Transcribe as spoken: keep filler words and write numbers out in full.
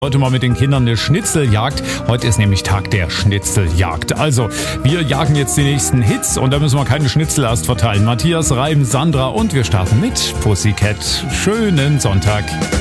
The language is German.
Heute mal mit den Kindern eine Schnitzeljagd. Heute ist nämlich Tag der Schnitzeljagd. Also, wir jagen jetzt die nächsten Hits und da müssen wir keine Schnitzel erst verteilen. Matthias, Reim, Sandra und wir starten mit Pussycat. Schönen Sonntag.